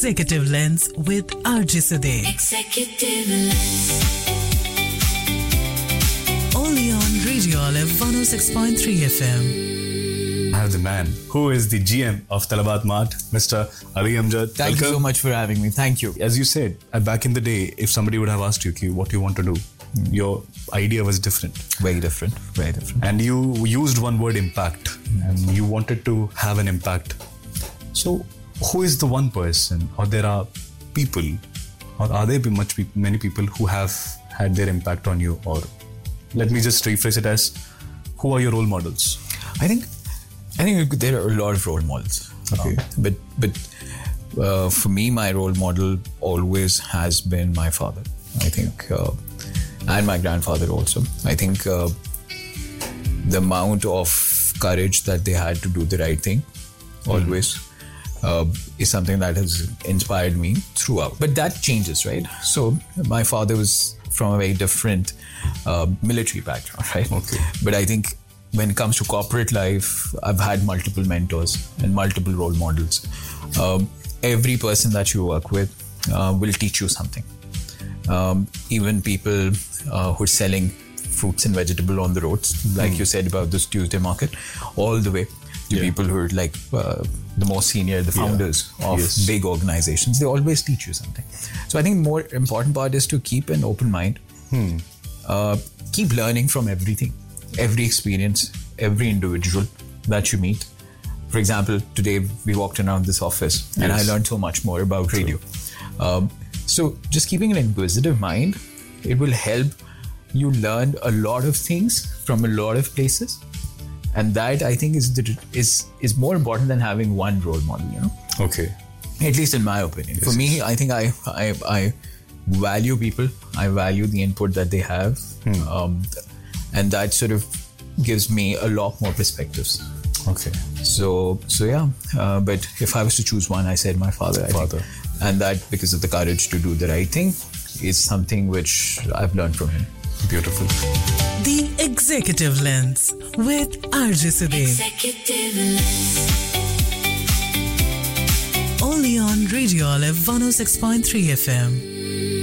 Executive Lens with RJ Sudhir. Executive Lens. Only on Radio Olive 106.3 FM. I have the man who is the GM of Talabat Mart, Mr. Ali Amjad. Thank you so much for having me. Thank you. As you said, back in the day, if somebody would have asked you "Ki, what you want to do, your idea was different. Very different. Very different. And you used one word, impact. And you wanted to have an impact. So, who is the one person, or there are people, or are there many people who have had their impact on you? Or let me just rephrase it as, who are your role models? I think there are a lot of role models. Okay. But for me, my role model always has been my father. I think, and my grandfather also. I think the amount of courage that they had to do the right thing always is something that has inspired me throughout. But that changes, right? So my father was from a very different military background, right? Okay. But I think when it comes to corporate life, I've had multiple mentors and multiple role models. Every person that you work with will teach you something. Even people who are selling fruits and vegetables on the roads, like you said about this Tuesday market, all the way to people who are like the more senior, the founders of big organizations, they always teach you something. So I think the more important part is to keep an open mind, keep learning from everything, every experience, every individual that you meet. For example, today we walked around this office and I learned so much more about radio. So just keeping an inquisitive mind, it will help you learn a lot of things from a lot of places. And that, I think, is more important than having one role model, you know? Okay. At least in my opinion. For me, I think I value people. I value the input that they have. And that sort of gives me a lot more perspectives. Okay. So yeah. But if I was to choose one, I said my father. I think. And that, because of the courage to do the right thing, is something which I've learned from him. Beautiful. The Executive Lens with RJ Sudhir. Executive Lens. Only on Radio Olive 106.3 FM.